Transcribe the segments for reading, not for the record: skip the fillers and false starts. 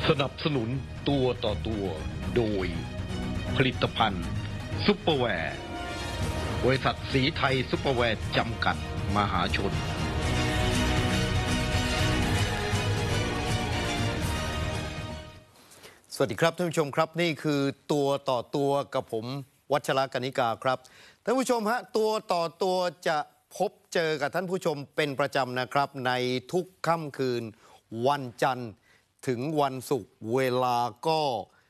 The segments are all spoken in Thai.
สนับสนุนตัวต่อตัวโดยผลิตภัณฑ์ซุปเปอร์แวร์บริษัทสีไทยซุปเปอร์แวร์จำกัดมหาชนสวัสดีครับท่านผู้ชมครับนี่คือตัวต่อตัวกับผมวัชรกนิกาครับท่านผู้ชมฮะตัวต่อตัวจะพบเจอกับท่านผู้ชมเป็นประจำนะครับในทุกค่ำคืนวันจันทร์ถึงวันศุกร์เวลาก็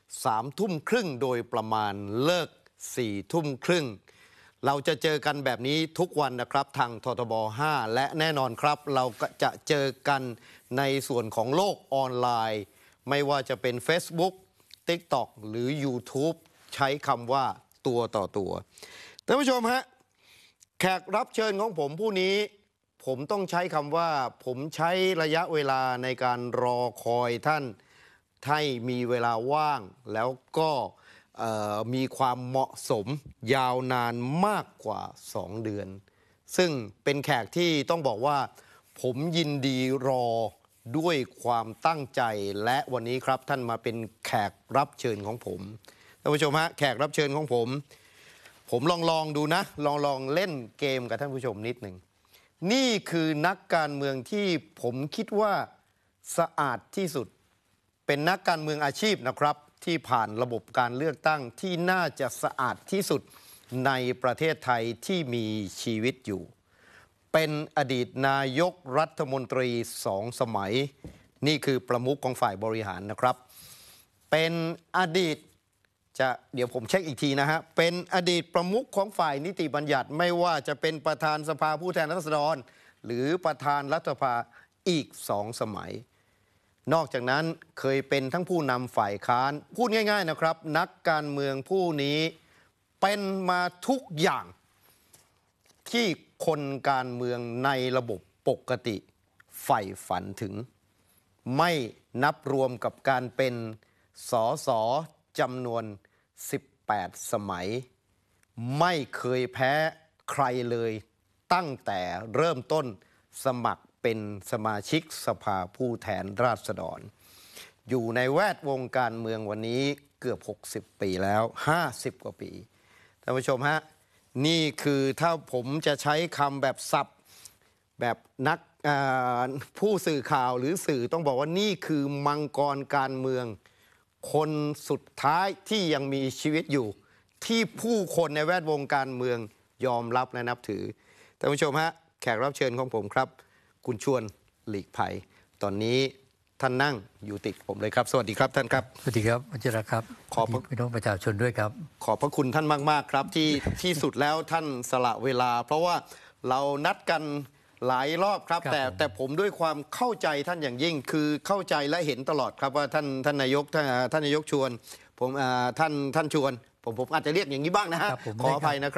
3 ทุ่มครึ่งโดยประมาณเลิก4 ทุ่มครึ่งเราจะเจอกันแบบนี้ทุกวันนะครับทางททบ 5และแน่นอนครับเราก็จะเจอกันในส่วนของโลกออนไลน์ไม่ว่าจะเป็น Facebook TikTok หรือ YouTube ใช้คำว่าตัวต่อตัวท่านผู้ชมฮะแขกรับเชิญของผมผู้นี้ผมต้องใช้คำว่าผมใช้ระยะเวลาในการรอคอยท่านให้มีเวลาว่างแล้วก็มีความเหมาะสมยาวนานมากกว่า2 เดือนซึ่งเป็นแขกที่ต้องบอกว่าผมยินดีรอด้วยความตั้งใจและวันนี้ครับท่านมาเป็นแขกรับเชิญของผมท่านผู้ชมฮะแขกรับเชิญของผมลองดูนะลองเล่นเกมกับท่านผู้ชมนิดหนึ่งนี่คือนักการเมืองที่ผมคิดว่าสะอาดที่สุดเป็นนักการเมืองอาชีพนะครับที่ผ่านระบบการเลือกตั้งที่น่าจะสะอาดที่สุดในประเทศไทยที่มีชีวิตอยู่เป็นอดีตนายกรัฐมนตรี2 สมัยนี่คือประมุขของฝ่ายบริหารนะครับเป็นอดีตเดี๋ยวผมเช็คอีกทีนะฮะเป็นอดีตประมุขของฝ่ายนิติบัญญัติไม่ว่าจะเป็นประธานสภาผู้แทนราษฎรหรือประธานรัฐสภาอีก2 สมัยนอกจากนั้นเคยเป็นทั้งผู้นำฝ่ายค้านพูดง่ายๆนะครับนักการเมืองผู้นี้เป็นมาทุกอย่างที่คนการเมืองในระบบปกติใฝ่ฝันถึงไม่นับรวมกับการเป็นสสจำนวน18 สมัยไม่เคยแพ้ใครเลยตั้งแต่เริ่มต้นสมัครเป็นสมาชิกสภาผู้แทนราษฎรอยู่ในแวดวงการเมืองวันนี้เกือบ60 ปีแล้ว50 กว่าปีท่านผู้ชมฮะนี่คือถ้าผมจะใช้คำแบบศัพท์แบบนักผู้สื่อข่าวหรือสื่อต้องบอกว่านี่คือมังกรการเมืองคนสุดท้ายที่ยังมีชีวิตอยู่ที่ผู้คนในแวดวงการเมืองยอมรับและนับถือท่านผู้ชมฮะแขกรับเชิญของผมครับคุณชวนหลีกภัยตอนนี้ท่านนั่งอยู่ติดผมเลยครับสวัสดีครับท่านครับสวัสดีครับวัชระครับขอบพี่น้องประชาชนด้วยครับขอบพระคุณท่านมากๆครับที่สุดแล้วท่านสละเวลาเพราะว่าเรานัดกันหลายรอบครับแต่ผมด้วยความเข้าใจท่านอย่างยิ่งคือเข้าใจและเห็นตลอดครับว่าท่านนายกชวนผมท่านชวนผมอาจจะเรียกอย่างนี้บ้างนะฮะขออภัยนะครับ